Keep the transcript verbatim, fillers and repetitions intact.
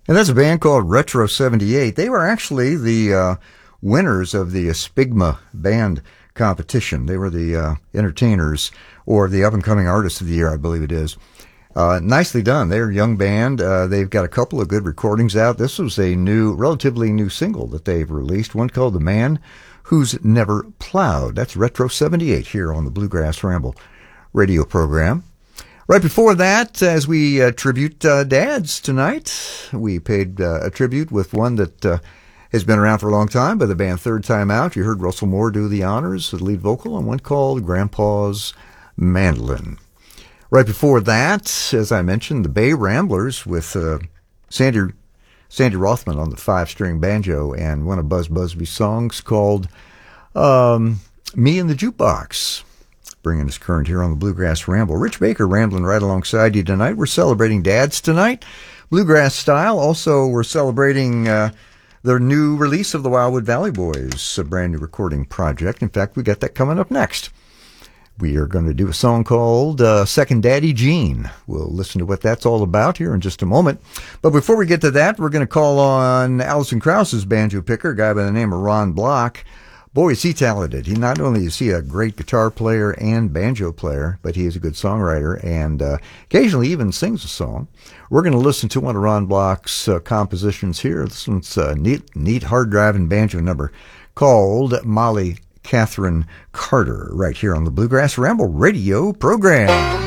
And that's a band called Retro seventy-eight. They were actually the uh, winners of the Spigma band competition. They were the uh, entertainers, or the up-and-coming artist of the year, I believe it is. Uh, nicely done. They're a young band. Uh, they've got a couple of good recordings out. This was a new, relatively new single that they've released, one called The Man Who's Never Plowed. That's Retro seventy-eight here on the Bluegrass Ramble radio program. Right before that, as we uh, tribute uh, dads tonight, we paid uh, a tribute with one that uh, has been around for a long time by the band Third Time Out. You heard Russell Moore do the honors, the lead vocal, on one called Grandpa's Mandolin. Right before that, as I mentioned, the Bay Ramblers with uh, Sandy Sandy Rothman on the five-string banjo and one of Buzz Busby's songs called um, Me and the Jukebox. Bringing us current here on the Bluegrass Ramble. Rich Baker rambling right alongside you tonight. We're celebrating dads tonight, bluegrass style. Also, we're celebrating uh, the new release of the Wildwood Valley Boys, a brand new recording project. In fact, we got that coming up next. We are going to do a song called uh, Second Daddy Gene. We'll listen to what that's all about here in just a moment. But before we get to that, we're going to call on Alison Krause's banjo picker, a guy by the name of Ron Block. Boy, is he talented. He not only is he a great guitar player and banjo player, but he is a good songwriter and uh, occasionally even sings a song. We're going to listen to one of Ron Block's uh, compositions here. This one's a neat, neat hard-driving banjo number called Molly Catherine Carter, right here on the Bluegrass Ramble radio program.